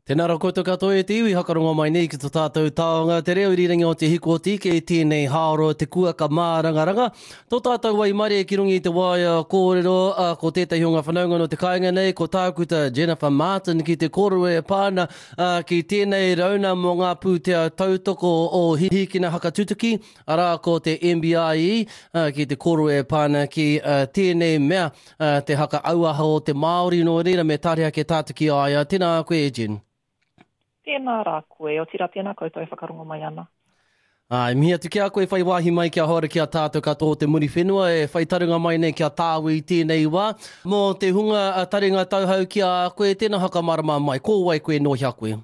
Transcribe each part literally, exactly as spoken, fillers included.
Tēnā rā koutou katoa e te iwi hakarongo mai nei ki tō tātou taonga. Te reo irirangi o te hikoti ke tēnei haoro te kuaka mārangaranga. Tō tātou wai mare ki rungi i te waia kōrero uh, ko tētahi o ngā whanaunga no te kāinga nei, ko tākuta Jennifer Martin ki te kōrero e pāna uh, ki tēnei rauna mō ngā pūtea tautoko o hihikina hakatutuki, arā ko te M B I E uh, ki te kōrero e pāna ki uh, tēnei mea uh, te haka auaha o te Māori no reira me tārea ke tātuki aia. Tēnā koe, Jen. Tēnā rā koe, o tira tēnā koutou e whakarongo mai ana. Ai, mihi atu kia koe whai wāhi mai kia hora kia tātou katoa te muri whenua, e whai tarunga mai nei kia tāwi i tēnei wā. Mō te hunga a taringa tauhau kia koe, tēnā haka marama mai, ko wai koe no hia koe.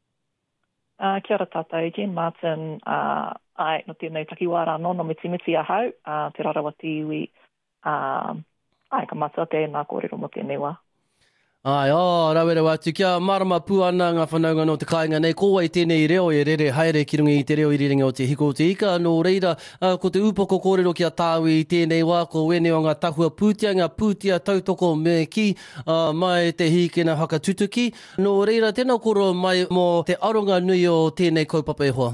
Uh, kia ora tātou, Jen Martin, uh, ai, no tēnei takiwara no, no miti miti ahau, uh, te rarawa te iwi, uh, ai, ka matua tēnā kōrero mo tēnei wā. Ai, o, rawera watu, kia marama pū ana ngā whanaunga no te kāinga nei, ko wai tēnei reo e rere haere ki rungi i te reo i rerenga o te hiko o te ika, no reira, uh, ko te upoko kōrero kia tāwi i tēnei wā, ko wene o ngā tahua pūtia, ngā pūtia tautoko me ki, uh, mai te hikina hakatutuki, no reira, tēnā koro mai mō te aronga nui o tēnei kaupapa e hoa.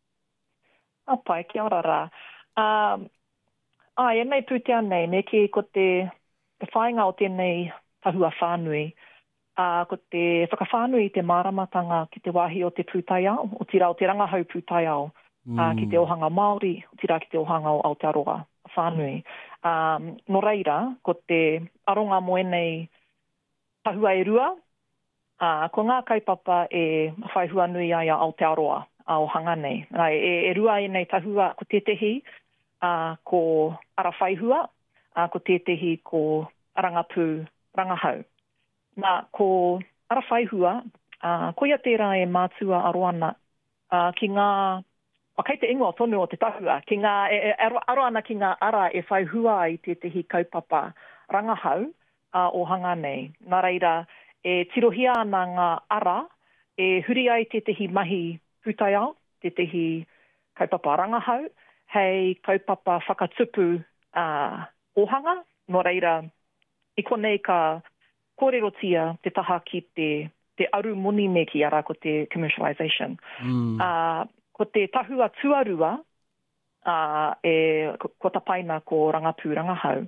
Apai, kia ora rā. Um, ai, e nei pūtia nei, me ki ko te, te whainga o tēnei tahua whānui, uh, ko te whakawhānui i te māramatanga ki te wāhi o te pūtaiao, o tira o te rangahau pūtaiao, mm. uh, ki te ohanga Māori, o tira ki te ohanga o Aotearoa whānui. Um, no reira, ko te aronga moenei tahua e rua, uh, ko ngā kaipapa e whaihua nui ai a Aotearoa, a ohanga nei. Rai, e, e rua i nei tahua ko tetehi, uh, ko ara whaihua, uh, ko tetehi ko arangapū rangahau. Nā, ko ara whaihua, uh, ko ia tērā e mātua aroana uh, ki ngā, wakai te ingoa tonu o te tahua, ki ngā, e, e, aroana ki ngā ara e whaihua i te tehi kaupapa rangahau uh, o hanga nei. Nā reira, e tirohia ana ngā ara, e huri ai te tehi mahi pūtaiao, te tehi kaupapa rangahau, hei kaupapa whakatupu uh, ohanga, no reira, i konei ka kōrerotia te taha ki te, te aru moni me ki ara ko te commercialisation. Mm. Uh, ko te tahua tuarua, uh, e, ko, ko tapaina ko rangapū rangahau.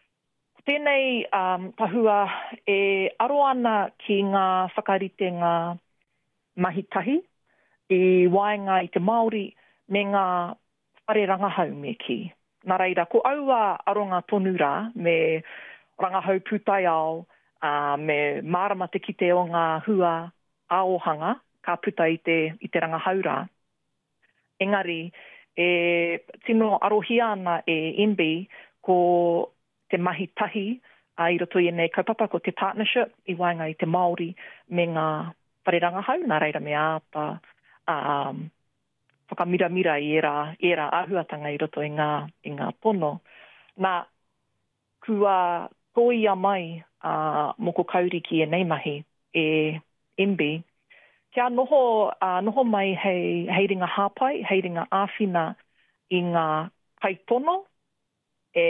Tēnei um, tahua e aroana ki ngā whakarite ngā mahitahi, i waenga i te Māori me ngā whare rangahau me ki. Nā reira, ko aua aronga tonu rā me rangahau pūtaiao, uh, me mārama te kite o ngā hua aohanga, ka puta i te, i te rangahau rā. Engari, e tino arohia ana e M B ko te mahi tahi, a i roto i nei kaupapa ko te partnership i waenga i te Māori me ngā whare rangahau, nā reira me āpa, um, whakamira-mira i era, era āhuatanga i roto i ngā, i ngā pono. Nā, kua toia mai uh, moko kauri ki e nei mahi e M B. Kia noho, uh, noho mai hei, hei ringa hāpai, hei ringa āwhina i ngā kaitono, e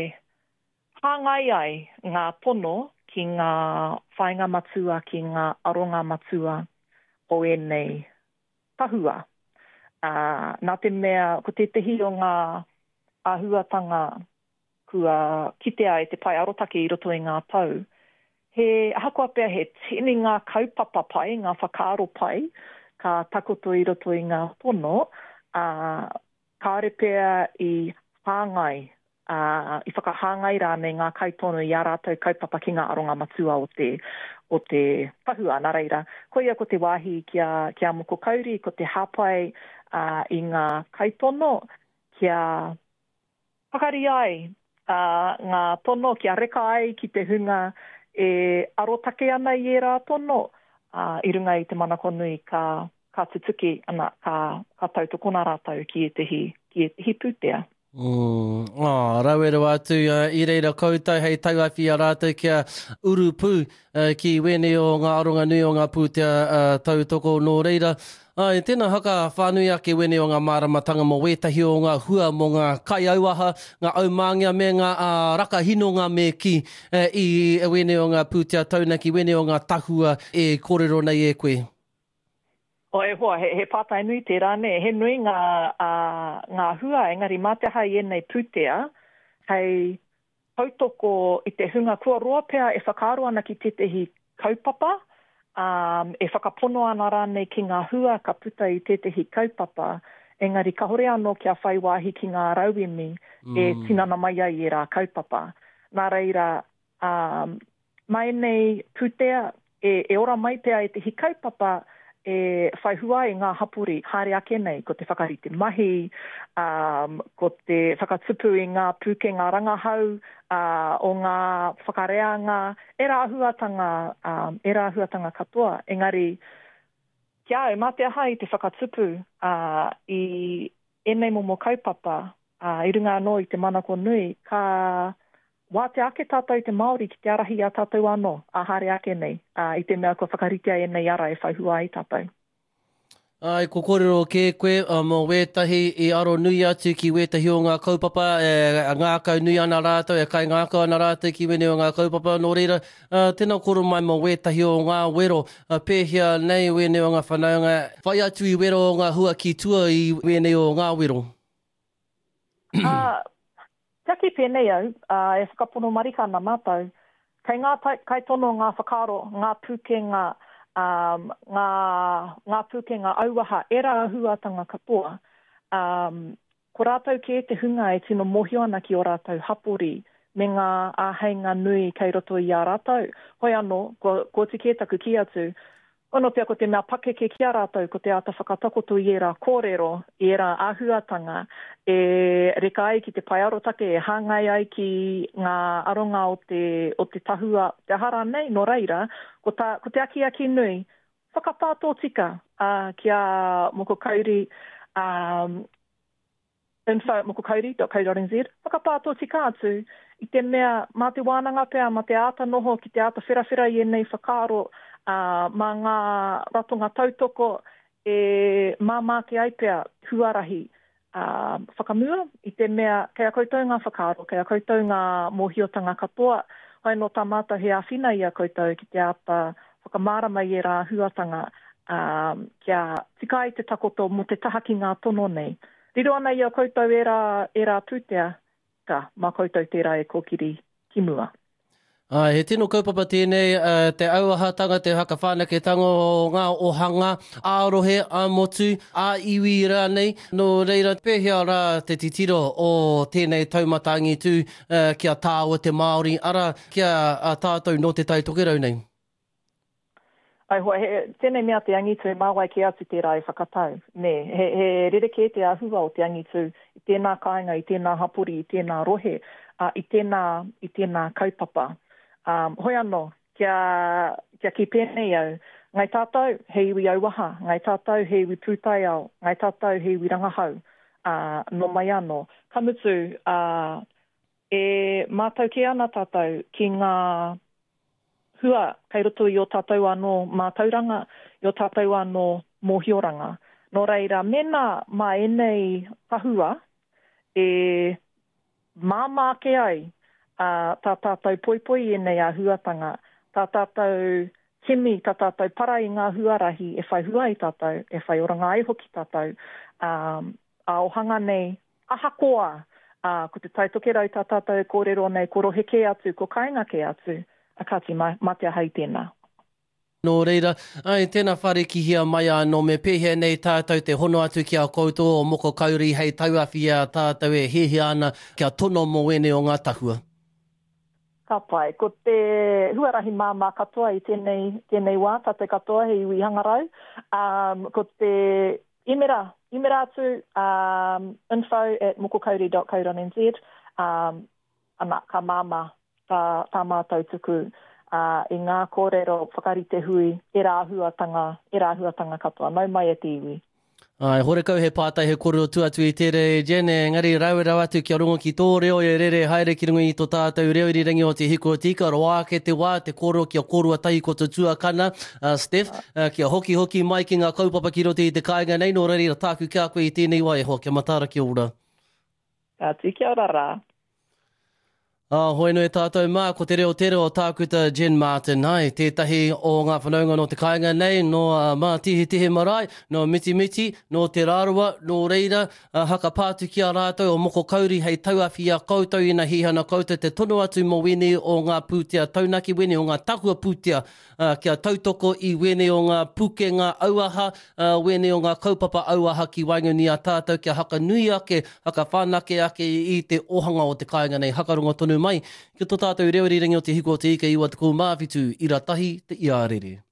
hāngai ai ngā pono ki ngā whainga matua, ki ngā aronga matua o e nei tahua. Uh, nā te mea, ko te tehi o ngā āhuatanga kua kitea e te pai arotake i roto i ngā tau. He ahakoa pia he tini ngā kaupapa pai, ngā whakaaro pai, ka takoto i roto i ngā pono, uh, kāre pia i hāngai, uh, i whakahāngai rā nei ngā kaitono i a rātou kaupapa ki ngā aronga matua o te, o te tahua, nā reira. Koia ko te wāhi kia, kia moko kauri, ko te hāpai uh, i ngā kaitono, kia whakari ai, Uh, ngā tono kia reka ai ki te hunga e arotake ana i e rā tono uh, i runga i te manakonu i ka, ka tutuki ana ka, ka tautokona rātau ki e tehi, ki e tehi pūtea. Mm. Oh, rawera watu, uh, i reira koutou hei tauawhi a rātou kia urupu uh, ki wene o ngā aronga nui o ngā pūtea uh, tautoko no reira. Ai, tēnā haka whānui ake wene o ngā māramatanga mo wētahi o ngā hua mo ngā kai auaha, ngā aumāngia me ngā uh, raka hinonga me ki uh, i wene o ngā pūtea taunaki, wene o ngā tahua e kōrero nei e koe. O e hoa, he, he pātai nui te rāne, he nui ngā, uh, ngā hua, engari mā te hai e nei pūtea, hei tautoko i te hunga kua roa pea e whakaaro ana ki tetehi kaupapa, um, e whakapono ana rāne ki ngā hua ka puta i tetehi kaupapa, engari ka hore anō kia whai wāhi ki ngā rauimi mm. e tinana mai ai e rā kaupapa. Nā reira, um, mai nei pūtea, e, e ora mai pea e te hi kaupapa, e whai hua i ngā hapuri, haere ake nei, ko te whakarite mahi, um, ko te whakatupu i ngā pūke ngā rangahau, uh, o ngā whakareanga, e rā huatanga, um, e rā huatanga katoa. Engari, kia au, mā te aha i te whakatupu uh, i enei momo kaupapa, uh, i runga anō i te manako nui, ka wā te ake tātou te Māori ki te arahi a tātou anō, a haere ake nei, uh, i te mea ko whakaritea e nei ara e whai hua i tātou. Ai, ko kōrero ke koe, uh, mō wētahi i aro nui atu ki wētahi o ngā kaupapa, e, ngā kau nui ana rātou, e kai ngā kau ana rātou ki wene o ngā kaupapa, nō reira, uh, tēnā koro mai mō wētahi o ngā wero, uh, pēhia nei wene o ngā whanaunga, whai atu i wero o ngā hua ki tua i wene o ngā wero. uh, Taki pēnei au, uh, e whakapono marika ana mātou, kei ngā tai, kai tono ngā whakaro, ngā pūkenga, um, ngā, ngā pūkenga auaha, e rā huatanga katoa, um, ko rātou ki e te hunga e tino mohio ana ki o rātou hapori, me ngā āheinga nui kei roto i a rātou. Hoi anō, ko, ko te kētaku ki atu, ono pia ko te mea pakeke ki a rātou, ko te ata whakatakoto i e rā kōrero, i e rā āhuatanga, e reka ai ki te paiarotake, e hāngai ai ki ngā aronga o te, o te tahua, te hara nei, no reira, ko, ta, ko te aki aki nui, whakapātō tika uh, ki a moko kauri, um, info moko kauri dot co dot n z, whakapātō tika atu, i te mea, mā te wānanga pia, mā te ata noho, ki te ata whirawhira i e nei whakaro, Uh, mā ngā ratonga tautoko e māmā ke aipea huarahi uh, whakamua i te mea kei a koutou ngā whakaaro, kei a koutou ngā mohiotanga katoa, hoi no tamata he awhina i a koutou ki te ata whakamārama i e rā huatanga uh, kia tika i te takoto mo te taha ki ngā tono nei. Riro ana i a koutou e rā, e rā pūtea, ka mā koutou tērā e kōkiri ki mua. Ai, he tino kaupapa tēnei, uh, te auahatanga, te hakawhanaketanga o ngā ohanga, ārohe, āmotu, āiwi rānei, no reira pēhea rā te titiro o tēnei taumatangi tū uh, kia tāua te Māori, ara kia uh, tātou no te taitokerau nei. Ai hoa, he, tēnei mea te angitu e māwai ki atu tērā e whakatau. Ne, he, he rereke te ahua o te angitu i tēnā kāinga, i tēnā hapuri, i tēnā rohe, uh, i, tēnā, i tēnā kaupapa. Um, hoi anō, kia, kia ki pēnei au, ngai tātou he iwi auaha, ngai tātou he iwi pūtai au, ngai tātou he iwi rangahau, uh, no mai anō. Kamutu, uh, e mātau ki ana tātou ki ngā hua, kei roto i o tātou anō mātauranga, i o tātou anō mohioranga. Nō reira, mena mā enei tahua, e māmā ke ai, Uh, tā tātou poipoi e nei a huatanga, tā tātou kimi, tā tātou para i ngā huarahi, e whai hua i tātou, e whai oranga ai hoki tātou, um, a ohanga nei, aha koa, uh, ko te taitokerau tā tātou kōrero nei, ko roheke atu, ko kainga ke atu, a kati ma, ma te ahai tēnā. Nō reira, ai, tēnā whare ki hia mai anō me pēhea nei tātou te hono atu ki a koutou o moko kauri hei tauawhia tātou e hehe ana kia tono mo wene o ngā tahua. Ka pai, ko te huarahi māmā katoa i tēnei, tēnei wā, tātou katoa he iwi hangarau. Um, ko te imera, imera atu, um, info at mokokauri dot co dot n z, um, ana ka māmā tā, tā mātou tuku uh, i ngā kōrero whakarite hui, e rā huatanga, e rā huatanga katoa, nau mai e te iwi. Ai, hore kau he pātai he kōrero tu atu i tere Jen, engari rau rau atu ki a rongo ki tō reo e rere haere ki rungo i tō tātou reo i rangi o te hiko tika, roa ke te wā, te kōrero ki a kōrua tai ko te tuakana, uh, Steph, uh, ki a hoki hoki mai ki ngā kaupapa ki rote i te kāinga nei, no rari ra tāku kia koe i tēnei wai ho, kia matara ki ora. Atu, kia ora rā. Ah, hoi no e tātou mā, ko te reo te reo tākuta Jen Martin, ai, tētahi o ngā whanaunga no te kāinga nei, no uh, mā tihi tihi marae, no miti miti, no te rārua, no reira, uh, haka pātu ki a rātou o moko kauri hei tauawhi a koutou ina hihana koutou te tono atu mo wene o ngā pūtea taunaki, wene o ngā tahua pūtea, uh, kia tautoko i wene o ngā pukenga auaha, uh, wene o ngā kaupapa auaha ki wainguni a tātou, kia haka nui ake, haka whanake ake i te ohanga o te kāinga nei, hakarongo tonu mai, ki tō tātou reo riringi o te hiko o te ike iwa te kou māwhitu, i ratahi te iārere.